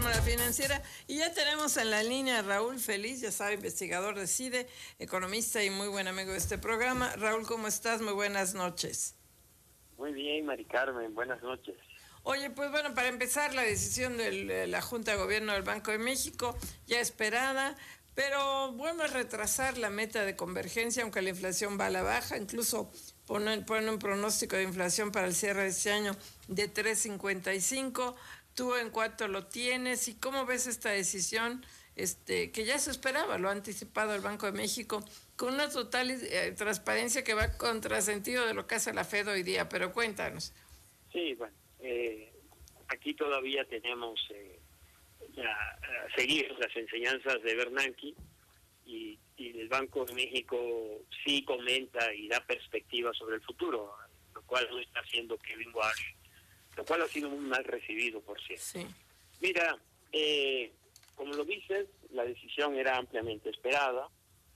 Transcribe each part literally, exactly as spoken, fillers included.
Cámara Financiera. Y ya tenemos en la línea a Raúl Feliz, ya sabe, investigador de CIDE, economista y muy buen amigo de este programa. Raúl, ¿cómo estás? Muy buenas noches. Muy bien, Mari Carmen, buenas noches. Oye, pues bueno, para empezar, la decisión de la Junta de Gobierno del Banco de México, ya esperada, pero vuelve a retrasar la meta de convergencia, aunque la inflación va a la baja, incluso pone, pone un pronóstico de inflación para el cierre de este año de tres cincuenta y cinco. ¿Tú en cuánto lo tienes y cómo ves esta decisión este, que ya se esperaba, lo ha anticipado el Banco de México, con una total eh, transparencia que va contrasentido de lo que hace la Fed hoy día? Pero cuéntanos. Sí, bueno, eh, aquí todavía tenemos eh, la, a seguir las enseñanzas de Bernanke y, y el Banco de México sí comenta y da perspectiva sobre el futuro, lo cual no está haciendo Kevin Warsh, lo cual ha sido muy mal recibido, por cierto. Sí. Mira, eh, como lo dices, la decisión era ampliamente esperada,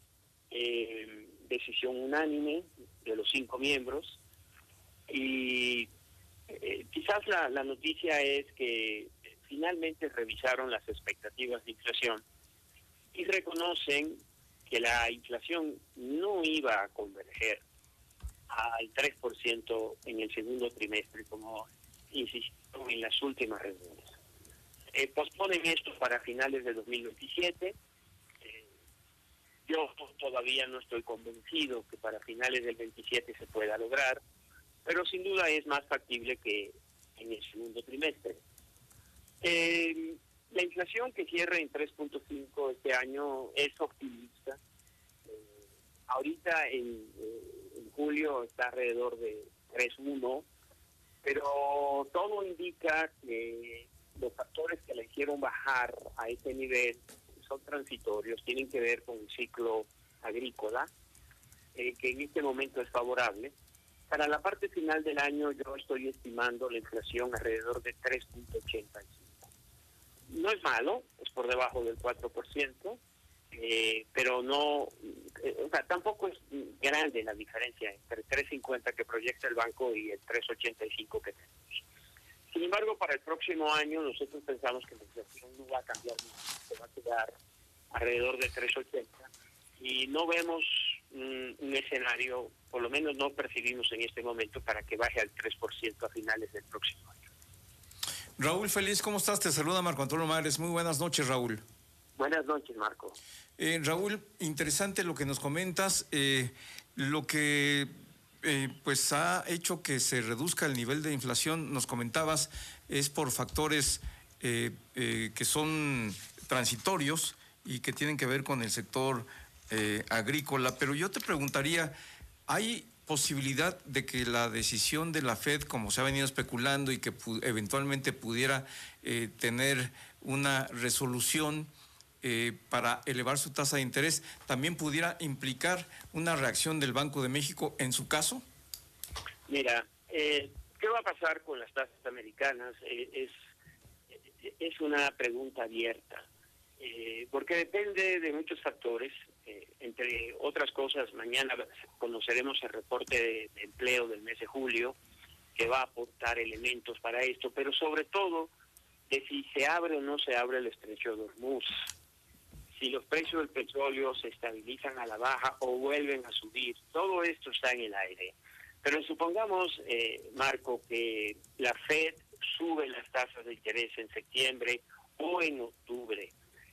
eh, decisión unánime de los cinco miembros, y eh, quizás la, la noticia es que finalmente revisaron las expectativas de inflación y reconocen que la inflación no iba a converger al tres por ciento en el segundo trimestre, como insistieron en las últimas reuniones. Eh, posponen esto para finales de dos mil veintisiete. Eh, yo todavía no estoy convencido que para finales del veintisiete se pueda lograr, pero sin duda es más factible que en el segundo trimestre. Eh, la inflación que cierra en tres punto cinco este año es optimista. Eh, ahorita en, eh, en julio está alrededor de tres punto uno, pero todo indica que los factores que la hicieron bajar a este nivel son transitorios, tienen que ver con el ciclo agrícola, eh, que en este momento es favorable. Para la parte final del año yo estoy estimando la inflación alrededor de tres punto ochenta y cinco. No es malo, es por debajo del cuatro por ciento, eh, pero no, eh, o sea, tampoco es grande la diferencia entre tres cincuenta que proyecta el banco y el tres ochenta y cinco que tenemos. Sin embargo, para el próximo año nosotros pensamos que la inflación no va a cambiar mucho, se va a quedar alrededor de tres ochenta y no vemos un, un escenario, por lo menos no percibimos en este momento, para que baje al tres por ciento a finales del próximo año. Raúl Feliz, ¿cómo estás? Te saluda Marco Antonio Mares. Muy buenas noches, Raúl. Buenas noches, Marco. Eh, Raúl, interesante lo que nos comentas, eh, lo que eh, pues ha hecho que se reduzca el nivel de inflación, nos comentabas, es por factores eh, eh, que son transitorios y que tienen que ver con el sector eh, agrícola, pero yo te preguntaría, ¿hay posibilidad de que la decisión de la Fed, como se ha venido especulando y que pu- eventualmente pudiera eh, tener una resolución eh, para elevar su tasa de interés, también pudiera implicar una reacción del Banco de México en su caso? Mira, eh, ¿qué va a pasar con las tasas americanas? Eh, es, es una pregunta abierta, eh, porque depende de muchos factores. Eh, entre otras cosas, mañana conoceremos el reporte de, de empleo del mes de julio, que va a aportar elementos para esto, pero sobre todo de si se abre o no se abre el estrecho de Hormuz, si los precios del petróleo se estabilizan a la baja o vuelven a subir. Todo esto está en el aire. Pero supongamos, eh, Marco, que la Fed sube las tasas de interés en septiembre o en octubre.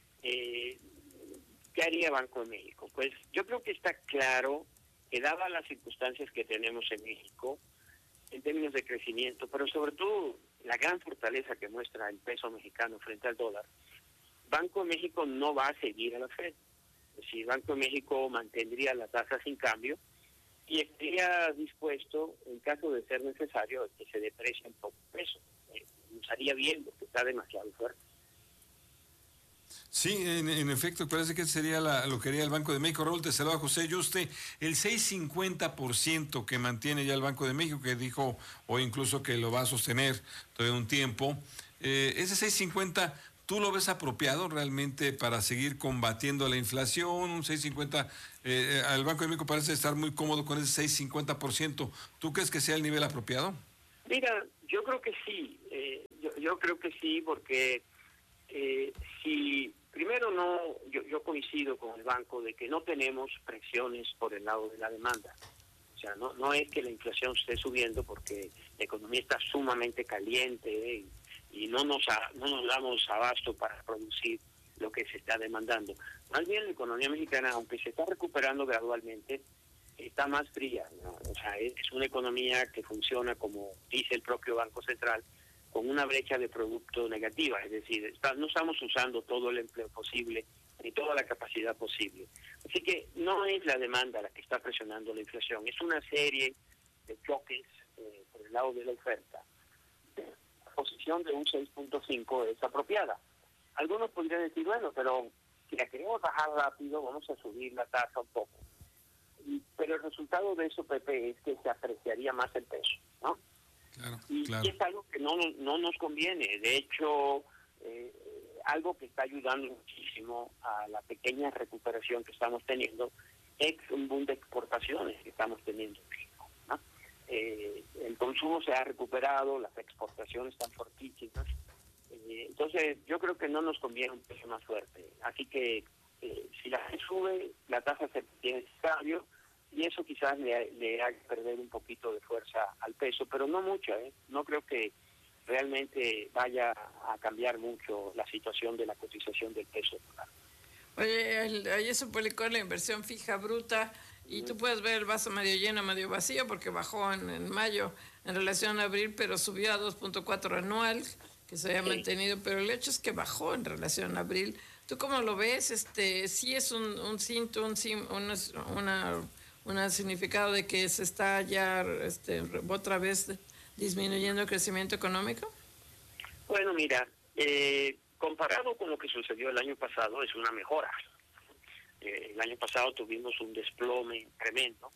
Eh, ¿Qué haría Banco de México? Pues yo creo que está claro que dadas las circunstancias que tenemos en México, en términos de crecimiento, pero sobre todo la gran fortaleza que muestra el peso mexicano frente al dólar, Banco de México no va a seguir a la Fed. Es decir, Banco de México mantendría la tasa sin cambio y estaría dispuesto, en caso de ser necesario, que se deprecie un poco el peso. Eh, usaría bien porque está demasiado fuerte. Sí, en, en efecto, parece que sería la, lo que haría el Banco de México. Raúl, te saluda José Yuste. El seis cincuenta por ciento que mantiene ya el Banco de México, que dijo hoy incluso que lo va a sostener todavía un tiempo, eh, ese seis cincuenta, ¿tú lo ves apropiado realmente para seguir combatiendo la inflación? Un seis cincuenta, eh, al Banco de México parece estar muy cómodo con ese seis cincuenta por ciento. ¿Tú crees que sea el nivel apropiado? Mira, yo creo que sí, eh, yo, yo creo que sí, porque... Eh, si primero no, yo, yo coincido con el banco de que no tenemos presiones por el lado de la demanda. O sea, no, no es que la inflación esté subiendo porque la economía está sumamente caliente, ¿eh? y no nos, a, no nos damos abasto para producir lo que se está demandando. Más bien la economía mexicana, aunque se está recuperando gradualmente, está más fría, ¿no? O sea, es una economía que funciona, como dice el propio Banco Central, con una brecha de producto negativa, es decir, está, no estamos usando todo el empleo posible ni toda la capacidad posible. Así que no es la demanda la que está presionando la inflación, es una serie de choques eh, por el lado de la oferta. La posición de un seis punto cinco es apropiada. Algunos podrían decir, bueno, pero si la queremos bajar rápido, vamos a subir la tasa un poco. Y, pero el resultado de eso, Pepe, es que se apreciaría más el peso, ¿no? Claro, y, claro. y es algo que no, no nos conviene. De hecho, eh, algo que está ayudando muchísimo a la pequeña recuperación que estamos teniendo es un boom de exportaciones que estamos teniendo en México, ¿no? Eh, el consumo se ha recuperado, las exportaciones están fortísimas. Eh, entonces, yo creo que no nos conviene un peso más fuerte. Así que eh, si la Fed sube, la tasa se tiene cambio, y eso quizás le, le haga perder un poquito de fuerza al peso, pero no mucha, ¿eh? No creo que realmente vaya a cambiar mucho la situación de la cotización del peso. Oye, el, ayer se publicó la inversión fija bruta y tú puedes ver el vaso medio lleno, medio vacío, porque bajó en, en mayo en relación a abril, pero subió a dos punto cuatro anual, que se había sí. mantenido, pero el hecho es que bajó en relación a abril. ¿Tú cómo lo ves? Este, sí es un, un cinto, un, un, una... un significado de que se está ya este, otra vez disminuyendo el crecimiento económico? Bueno, mira, eh, comparado con lo que sucedió el año pasado, es una mejora. Eh, el año pasado tuvimos un desplome tremendo.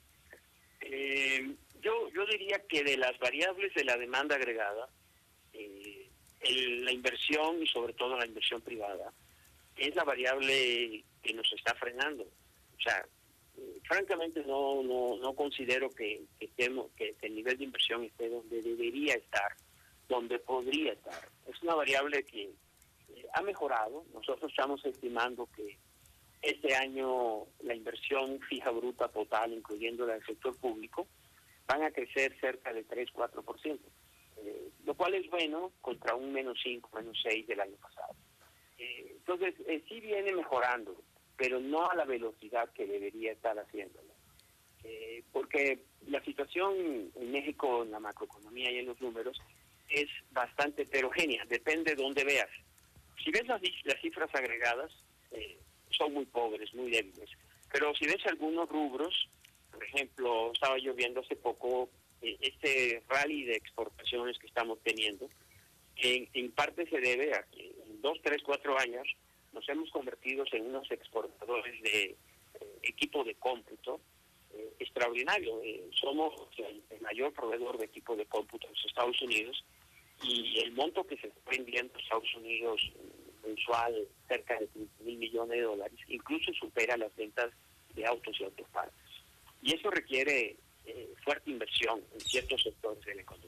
Eh, yo, yo diría que de las variables de la demanda agregada, eh, el, la inversión y sobre todo la inversión privada, es la variable que nos está frenando. O sea, francamente no no no considero que, que, estemos, que el nivel de inversión esté donde debería estar, donde podría estar. Es una variable que eh, ha mejorado. Nosotros estamos estimando que este año la inversión fija bruta total, incluyendo la del sector público, van a crecer cerca de tres a cuatro por ciento, eh, lo cual es bueno contra un menos cinco, menos seis del año pasado. Eh, entonces, eh, sí viene mejorando, pero no a la velocidad que debería estar haciéndolo. Eh, porque la situación en México, en la macroeconomía y en los números, es bastante heterogénea, depende de dónde veas. Si ves las, las cifras agregadas, eh, son muy pobres, muy débiles. Pero si ves algunos rubros, por ejemplo, estaba yo viendo hace poco eh, este rally de exportaciones que estamos teniendo, en, en parte se debe a que en dos, tres, cuatro años nos hemos convertido en unos exportadores de eh, equipo de cómputo eh, extraordinario. Eh, somos el, el mayor proveedor de equipo de cómputo en los Estados Unidos, y el monto que se está vendiendo en Estados Unidos mensual, cerca de quince mil millones de dólares, incluso supera las ventas de autos y autopartes. Y eso requiere eh, fuerte inversión en ciertos sectores de la economía.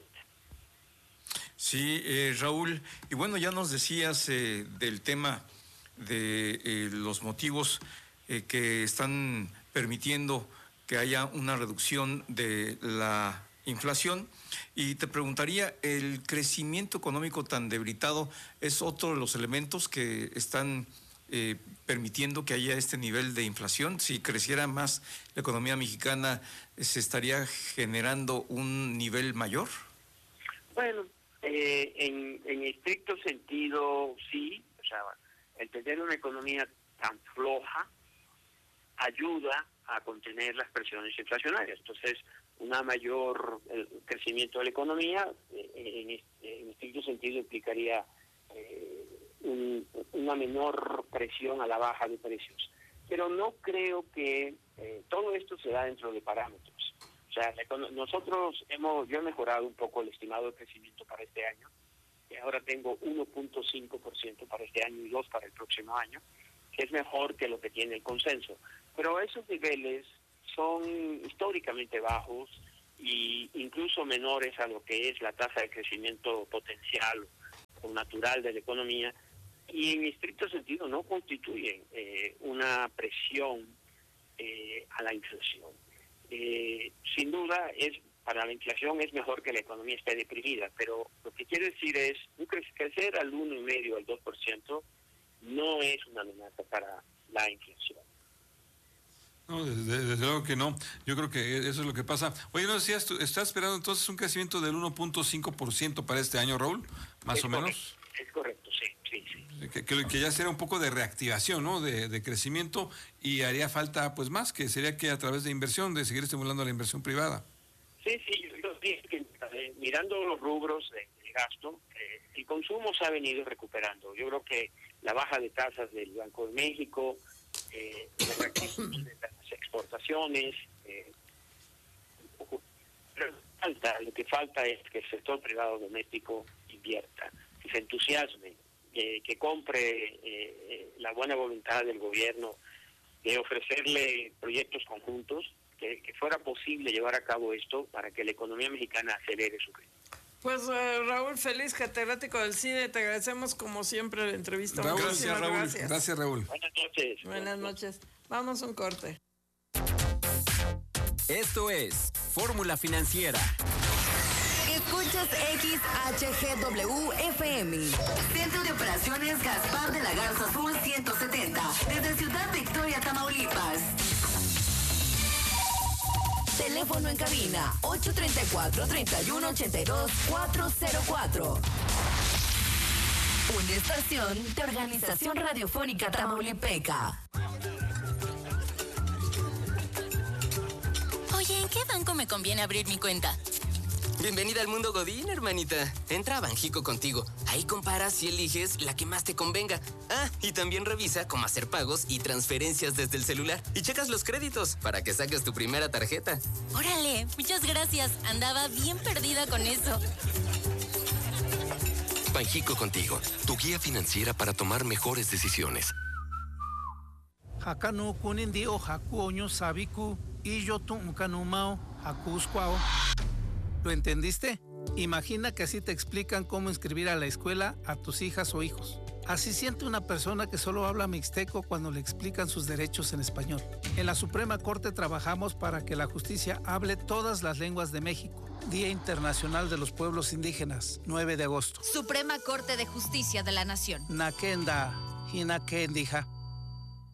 Sí, eh, Raúl, y bueno, ya nos decías eh, del tema de eh, los motivos eh, que están permitiendo que haya una reducción de la inflación, y te preguntaría, ¿el crecimiento económico tan debilitado es otro de los elementos que están eh, permitiendo que haya este nivel de inflación? Si creciera más la economía mexicana, ¿se estaría generando un nivel mayor? Bueno, eh, en, en estricto sentido sí. O sea, el tener una economía tan floja ayuda a contener las presiones inflacionarias. Entonces, una mayor eh, crecimiento de la economía, eh, en, en estricto sentido, implicaría eh, un, una menor presión a la baja de precios. Pero no creo que eh, todo esto se da dentro de parámetros. O sea, la, nosotros hemos, yo he mejorado un poco el estimado de crecimiento para este año, y ahora tengo uno punto cinco por ciento para este año y dos por ciento para el próximo año, que es mejor que lo que tiene el consenso. Pero esos niveles son históricamente bajos e incluso menores a lo que es la tasa de crecimiento potencial o natural de la economía, y en estricto sentido no constituyen eh, una presión eh, a la inflación. Eh, sin duda, es para la inflación es mejor que la economía esté deprimida, pero lo que quiere decir es un cre- crecer al uno y medio, al dos por ciento no es una amenaza para la inflación. No, desde, desde luego que no. Yo creo que eso es lo que pasa. Oye, no decías, tú estás esperando entonces un crecimiento del uno punto cinco por ciento para este año, Raúl, más Es o correcto, menos. Es correcto, sí, sí, sí. Que, que, que ya será un poco de reactivación, ¿no? De, de crecimiento, y haría falta pues más, que sería que a través de inversión, de seguir estimulando la inversión privada. Sí, sí, yo, yo dije que eh, mirando los rubros de, de gasto, eh, el consumo se ha venido recuperando. Yo creo que la baja de tasas del Banco de México, eh, la reactivación de las exportaciones, eh, pero falta, lo que falta es que el sector privado doméstico invierta, que se entusiasme, eh, que compre eh, la buena voluntad del gobierno de ofrecerle proyectos conjuntos, que, que fuera posible llevar a cabo esto para que la economía mexicana acelere su ritmo. Pues eh, Raúl Feliz, catedrático del C I D E, te agradecemos como siempre la entrevista. Raúl, Muchísimas gracias, Raúl. gracias. Gracias, Raúl. Buenas noches. Buenas noches. Vamos a un corte. Esto es Fórmula Financiera. Escuchas X H G W F M. Centro de Operaciones Gaspar de la Garza Azul ciento setenta. Desde Ciudad Victoria, Tamaulipas. Teléfono en cabina ocho tres cuatro, tres uno ocho dos, cuatro cero cuatro. Una estación de Organización Radiofónica Tamaulipeca. Oye, ¿en qué banco me conviene abrir mi cuenta? Bienvenida al mundo Godín, hermanita. Entra a Banjico Contigo. Ahí comparas y eliges la que más te convenga. Ah, y también revisa cómo hacer pagos y transferencias desde el celular. Y checas los créditos para que saques tu primera tarjeta. Órale, muchas gracias. Andaba bien perdida con eso. Banjico Contigo, tu guía financiera para tomar mejores decisiones. Hakanu kunindio haku oño sabiku y yo tuncanumao hakuscuao. ¿Lo entendiste? Imagina que así te explican cómo inscribir a la escuela a tus hijas o hijos. Así siente una persona que solo habla mixteco cuando le explican sus derechos en español. En la Suprema Corte trabajamos para que la justicia hable todas las lenguas de México. Día Internacional de los Pueblos Indígenas, nueve de agosto. Suprema Corte de Justicia de la Nación. Nakenda, Hinakendija.